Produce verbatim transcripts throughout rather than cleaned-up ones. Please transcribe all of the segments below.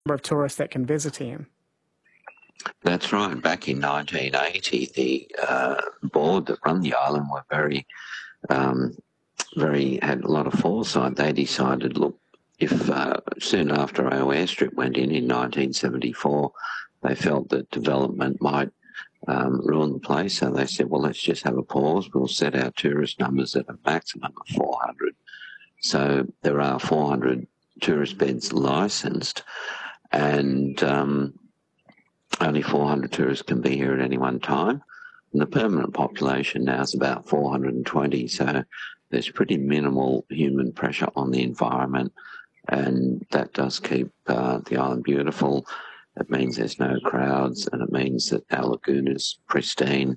number of tourists that can visit him. That's right. Back in nineteen eighty, the uh, board that run the island were very, um, very had a lot of foresight. They decided, look, if uh, soon after our airstrip went in in nineteen seventy-four, they felt that development might um, ruin the place, so they said, well, let's just have a pause. We'll set our tourist numbers at a maximum of four hundred. So there are four hundred tourist beds licensed, and um, only four hundred tourists can be here at any one time. And the permanent population now is about four hundred twenty, so there's pretty minimal human pressure on the environment, and that does keep uh, the island beautiful. It means there's no crowds, and it means that our lagoon is pristine,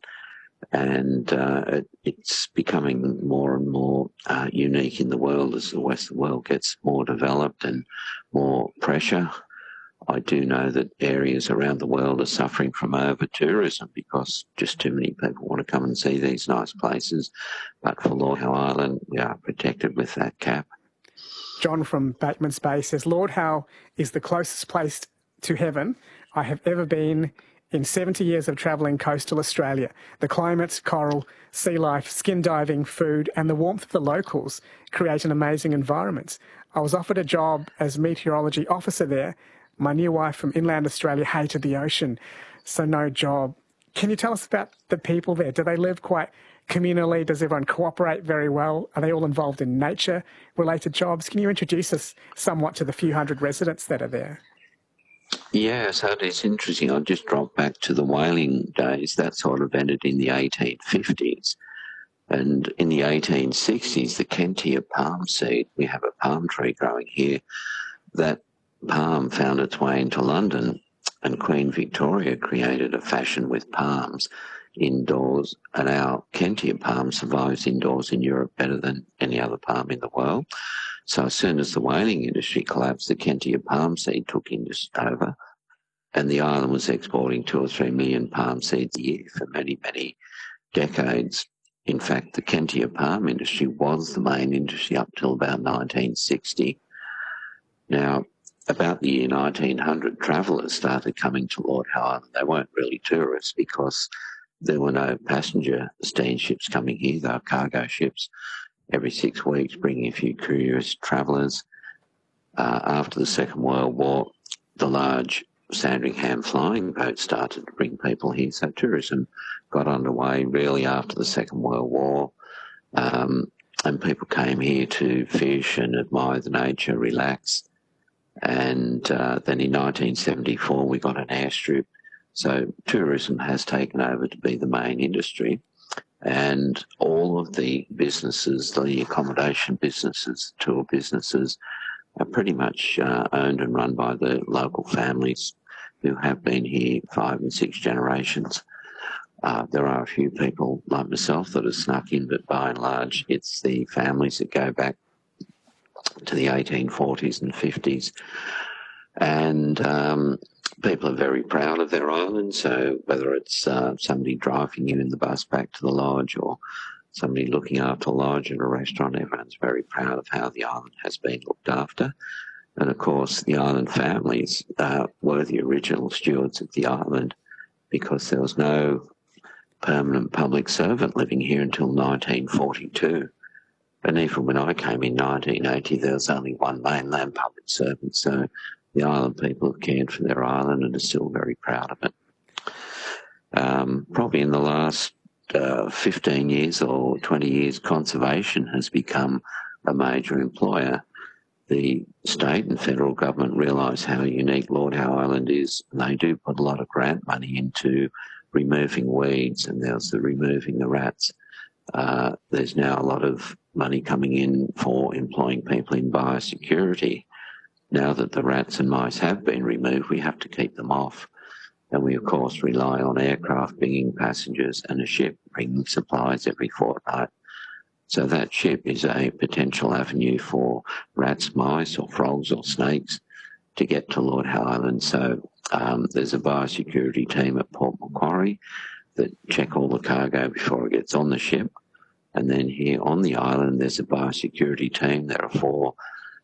and uh, it, it's becoming more and more uh, unique in the world as the Western world gets more developed and more pressure. I do know that areas around the world are suffering from over-tourism because just too many people want to come and see these nice places. But for Lord Howe Island, we are protected with that cap. John from Bateman's Bay says, Lord Howe is the closest place to heaven I have ever been in seventy years of travelling coastal Australia. The climate, coral, sea life, skin diving, food and the warmth of the locals create an amazing environment. I was offered a job as meteorology officer there. My new wife from inland Australia hated the ocean, so no job. Can you tell us about the people there? Do they live quite communally? Does everyone cooperate very well? Are they all involved in nature-related jobs? Can you introduce us somewhat to the few hundred residents that are there? Yeah, so it's interesting. I'll just drop back to the whaling days. That sort of ended in the eighteen fifties. And in the eighteen sixties, the Kentia palm seed, we have a palm tree growing here, that palm found its way into London, and Queen Victoria created a fashion with palms indoors, and our Kentia palm survives indoors in Europe better than any other palm in the world. So as soon as the whaling industry collapsed, the Kentia palm seed took over, and the island was exporting two or three million palm seeds a year for many, many decades. In fact, the Kentia palm industry was the main industry up till about nineteen sixty. Now, about the year nineteen hundred, travellers started coming to Lord Howe Island. They weren't really tourists because there were no passenger steamships coming here. They were cargo ships every six weeks, bringing a few curious travellers. Uh, after the Second World War, the large Sandringham flying boats started to bring people here. So tourism got underway really after the Second World War, um, and people came here to fish and admire the nature, relax. And uh, then in nineteen seventy-four, we got an airstrip. So tourism has taken over to be the main industry. And all of the businesses, the accommodation businesses, tour businesses, are pretty much uh, owned and run by the local families who have been here five and six generations. Uh, there are a few people like myself that have snuck in, but by and large, it's the families that go back to the eighteen forties and fifties. And um, people are very proud of their island, so whether it's uh, somebody driving you in the bus back to the lodge or somebody looking after the lodge at a restaurant, everyone's very proud of how the island has been looked after. And of course, the island families uh, were the original stewards of the island because there was no permanent public servant living here until nineteen forty-two. And even when I came in nineteen eighty, there was only one mainland public servant. So the island people have cared for their island and are still very proud of it. Um, probably in the last uh, fifteen years or twenty years, conservation has become a major employer. The state and federal government realise how unique Lord Howe Island is, and they do put a lot of grant money into removing weeds, and there's the removing the rats. Uh, there's now a lot of money coming in for employing people in biosecurity. Now that the rats and mice have been removed, we have to keep them off. And we, of course, rely on aircraft bringing passengers and a ship bringing supplies every fortnight. So that ship is a potential avenue for rats, mice or frogs or snakes to get to Lord Howe Island. So um, there's a biosecurity team at Port Macquarie that check all the cargo before it gets on the ship. And then here on the island, there's a biosecurity team. There are four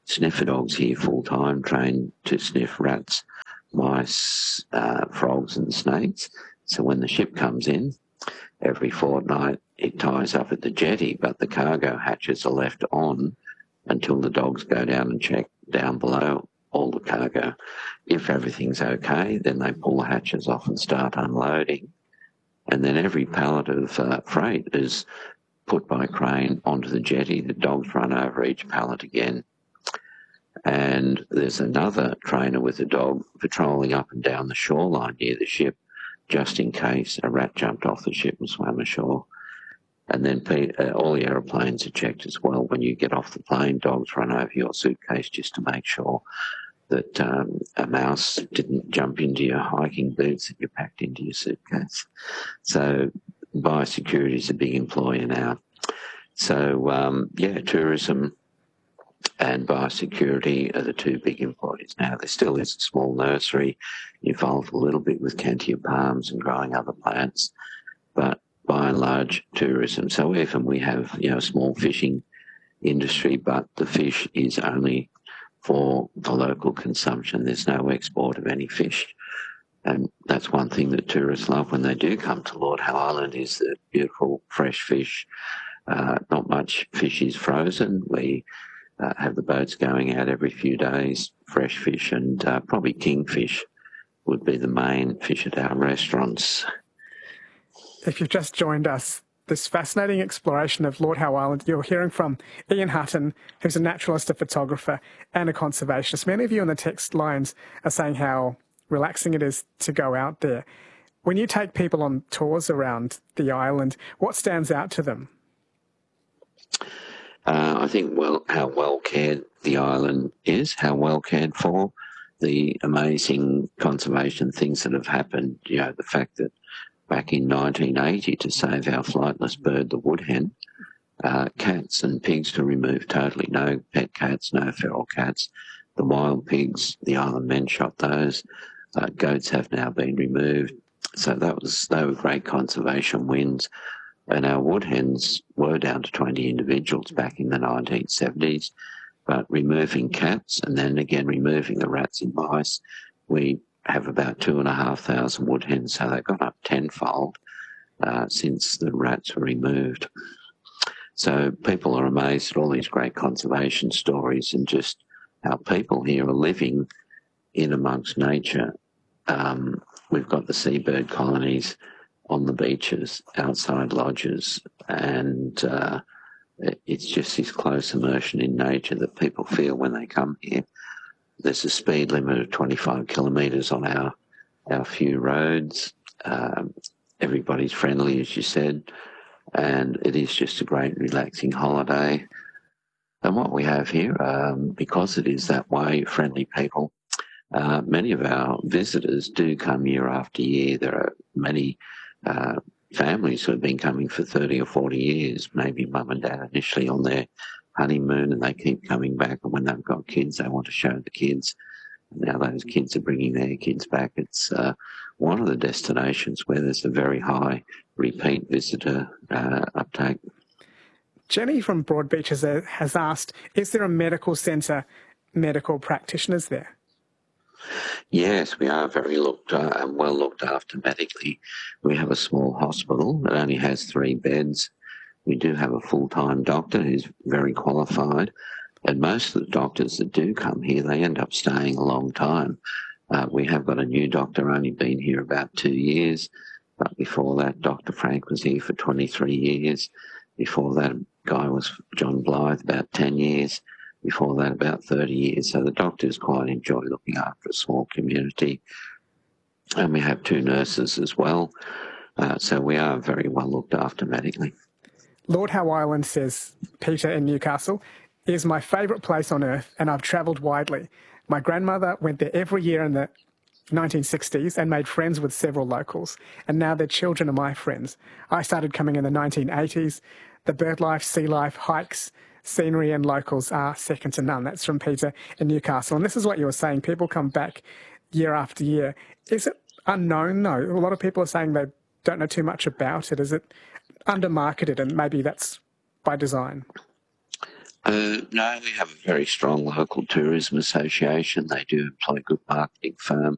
sniffer dogs here full-time, trained to sniff rats, mice, uh, frogs and snakes. So when the ship comes in, every fortnight it ties up at the jetty, but the cargo hatches are left on until the dogs go down and check down below all the cargo. If everything's okay, then they pull the hatches off and start unloading. And then every pallet of uh, freight is put by crane onto the jetty. The dogs run over each pallet again. And there's another trainer with a dog patrolling up and down the shoreline near the ship, just in case a rat jumped off the ship and swam ashore. And then uh, all the aeroplanes are checked as well. When you get off the plane, dogs run over your suitcase just to make sure that um, a mouse didn't jump into your hiking boots that you packed into your suitcase. So biosecurity is a big employer now. So, um, yeah, tourism and biosecurity are the two big employers now. There still is a small nursery involved a little bit with Kentia palms and growing other plants, but by and large, tourism. So even we have, you know, a small fishing industry, but the fish is only for the local consumption. There's no export of any fish. And that's one thing that tourists love when they do come to Lord Howe Island is the beautiful fresh fish. Uh, not much fish is frozen. We uh, have the boats going out every few days, fresh fish, and uh, probably kingfish would be the main fish at our restaurants. If you've just joined us, this fascinating exploration of Lord Howe Island, you're hearing from Ian Hutton, who's a naturalist, a photographer and a conservationist. Many of you on the text lines are saying how relaxing it is to go out there. When you take people on tours around the island, what stands out to them? Uh, I think well how well cared the island is, how well cared for, the amazing conservation things that have happened, you know, the fact that back in nineteen eighty, to save our flightless bird, the woodhen, uh, cats and pigs were removed totally. No pet cats, no feral cats. The wild pigs, the island men shot those. Uh, goats have now been removed. So that was they were great conservation wins. And our woodhens were down to twenty individuals back in the nineteen seventies. But removing cats and then again removing the rats and mice, we have about two and a half thousand woodhens, so they've gone up tenfold uh, since the rats were removed. So people are amazed at all these great conservation stories and just how people here are living in amongst nature. Um, we've got the seabird colonies on the beaches, outside lodges, and uh, it's just this close immersion in nature that people feel when they come here. There's a speed limit of twenty-five kilometres on our, our few roads. Um, everybody's friendly, as you said, and it is just a great relaxing holiday. And what we have here, um, because it is that way, friendly people, uh, many of our visitors do come year after year. There are many uh, families who have been coming for thirty or forty years, maybe mum and dad initially on their honeymoon, and they keep coming back, and when they've got kids they want to show the kids. Now those kids are bringing their kids back. It's uh, one of the destinations where there's a very high repeat visitor uh, uptake. Jenny from Broadbeach has, uh, has asked, is there a medical centre, medical practitioners there? Yes, we are very looked uh, and well looked after medically. We have a small hospital that only has three beds. We do have a full-time doctor who's very qualified, and most of the doctors that do come here, they end up staying a long time. Uh, we have got a new doctor, only been here about two years, but before that, Doctor Frank was here for twenty-three years. Before that, guy was John Blythe, about ten years. Before that, about thirty years. So the doctors quite enjoy looking after a small community. And we have two nurses as well. Uh, so we are very well looked after medically. Lord Howe Island, says Peter in Newcastle, is my favourite place on earth, and I've travelled widely. My grandmother went there every year in the nineteen sixties and made friends with several locals, and now their children are my friends. I started coming in the nineteen eighties. The bird life, sea life, hikes, scenery and locals are second to none. That's from Peter in Newcastle. And this is what you were saying. People come back year after year. Is it unknown, though? A lot of people are saying they don't know too much about it. Is it under-marketed, and maybe that's by design? Uh, no, we have a very strong local tourism association. They do employ good marketing firm.